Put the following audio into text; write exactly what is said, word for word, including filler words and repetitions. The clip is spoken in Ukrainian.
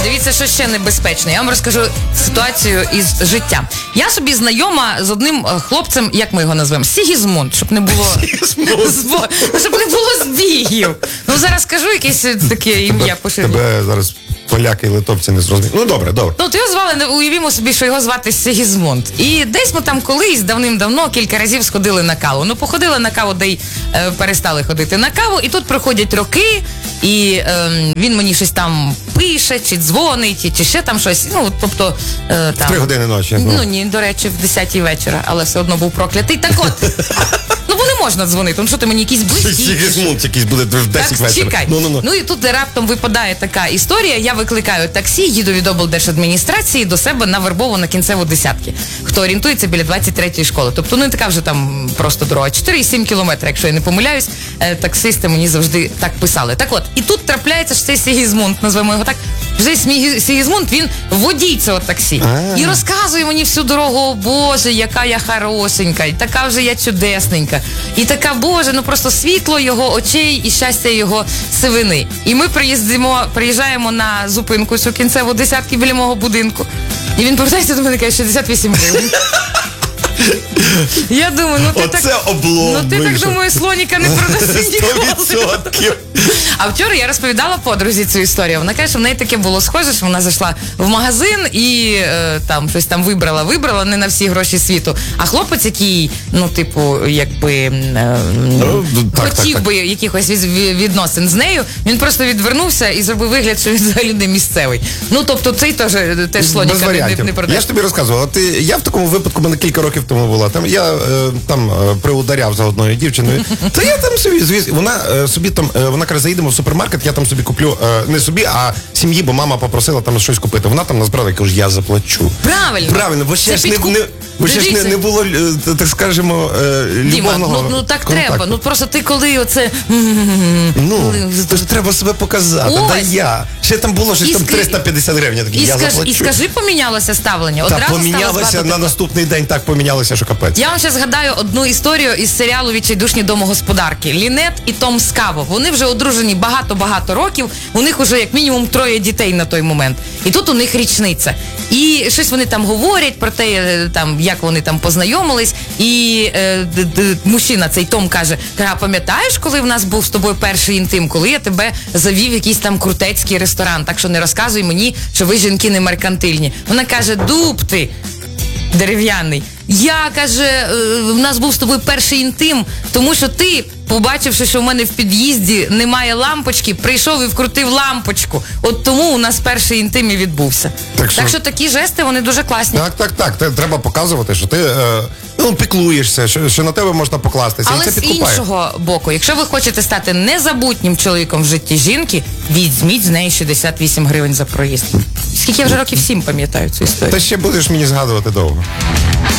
Дивіться, що ще небезпечне. Я вам розкажу ситуацію із життя. Я собі знайома з одним хлопцем, як ми його назвемо? Сігізмунд, щоб не було Збо... щоб не було збігів. Ну, зараз скажу якесь таке ім'я поширення. Тебе зараз поляки і литовці не зрозуміють. Ну, добре, добре. Ну, то його звали, уявімо собі, що його звати Сігізмунд. І десь ми там колись, давним-давно, кілька разів сходили на каву. Ну, походили на каву, де й е, перестали ходити на каву. І тут проходять роки, і е, він мені щось там пише, чи дзвонить, чи ще там щось. Ну, тобто... Е, там, в три години ночі. Ну, ні, до речі, в десятій вечора, але все одно був проклятий. Так от, ну, бо не можна дзвонити. Ну, що ти мені якісь близькі? Сігізмунд якийсь буде в десять вечора. Чекай. Ну, ну, ну. Ну, і тут раптом випадає така історія. Я викликаю таксі, їду від облдержадміністрації до себе на Вербову, кінцеву десятки. Хто орієнтується біля двадцять третьої школи. Тобто, ну, не така вже там просто дорога. чотири цілих сім кілометри, якщо я не помиляюсь. Е, таксисти мені завжди так писали. Так от, і тут трапляється, що цей Сігізмунд, назвемо його так, вже Сігізмунд, він водій цього таксі. А-а-а. І розказує мені всю дорогу: о, Боже, яка я хорошенька, і така вже я чудесненька. І така, Боже, ну просто світло його очей і щастя його сивини. І ми приїздимо, приїжджаємо на зупинку цю кінцеву десятки біля мого будинку. І він повертається до мене і каже: шістдесят вісім гривень. Я думаю, ну ти Оце так... облом Ну ти вийшов. так, думаю, слоніка не продаси ніколи. сто відсотків. А вчора я розповідала подрузі цю історію. Вона каже, що в неї таке було схоже, що вона зайшла в магазин і е, там щось там вибрала, вибрала не на всі гроші світу. А хлопець, який, ну, типу, якби е, Ну, так, хотів так, би якихось від- відносин з нею, він просто відвернувся і зробив вигляд, що він взагалі не місцевий. Ну, тобто, цей теж, теж Без слоніка не, не, варіантів. не продає. Я ж тобі розказував, от, і я в такому випадку, мене кілька років тому була. Там я е, там е, приударяв за одною дівчиною. Та я там собі, звісно, вона е, собі там, е, вона каже, заїдемо в супермаркет, я там собі куплю, е, не собі, а сім'ї, бо мама попросила там щось купити. Вона там назбирала, я кажу, я заплачу. Правильно. Правильно, бо ще Це ж не, підкуп. не, бо ще ж не, Дивіться. не було, е, так скажемо, е, Діма, любовного ну, ну так контакту. треба. Ну просто ти коли оце... Ну, то ж треба себе показати. Ось. Да я. Ще там було щось І там ска- триста п'ятдесят гривень. Я такий, І, я скаж, заплачу. і скажи, помінялося ставлення. Та Одразу стало помінялося збагато на наступний день, так помінялося, що капець. Я вам ще згадаю одну історію із серіалу «Відчайдушні домогосподарки». Лінет і Том Скаво. Вони вже одружені багато-багато років. У них уже як мінімум троє дітей на той момент. І тут у них річниця. І щось вони там говорять про те, е, там, як вони там познайомились. І е, д, д, мужчина, цей Том, каже: а пам'ятаєш, коли в нас був з тобою перший інтим, коли я тебе завів в якийсь там крутецький ресторан, так що не розказуй мені, що ви жінки не меркантильні. Вона каже: дуб ти дерев'яний. Я, каже, е, в нас був з тобою перший інтим, тому що ти, побачивши, що в мене в під'їзді немає лампочки, прийшов і вкрутив лампочку. От тому у нас перший інтим і відбувся. Так що- так що такі жести, вони дуже класні. Так, так, так. Те- Треба показувати, що ти е, ну, піклуєшся, що, що на тебе можна покластися. Але і це з підкупає. іншого боку, якщо ви хочете стати незабутнім чоловіком в житті жінки, візьміть з неї шістдесят вісім гривень за проїзд. Скільки я вже років сім пам'ятаю цю історію. Та ще будеш мені згадувати довго.